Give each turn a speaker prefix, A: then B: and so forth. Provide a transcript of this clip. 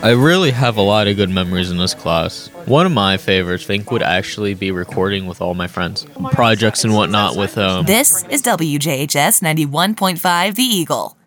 A: I really have a lot of good memories in this class. One of my favorites, I think, would actually be recording with all my friends. Projects and whatnot with
B: This is WJHS 91.5 The Eagle.